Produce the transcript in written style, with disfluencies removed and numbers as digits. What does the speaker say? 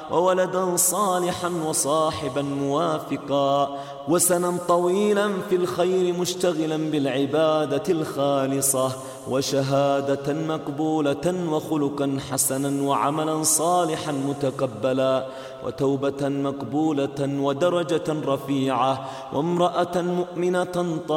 وولدا صالحا وصاحبا موافقا وسنا طويلا في الخير مشتغلا بالعبادة الخالصة وشهادة مقبولة وخلقا حسنا وعملا صالحا متقبلا وتوبة مقبولة ودرجة رفيعة وامرأة مؤمنة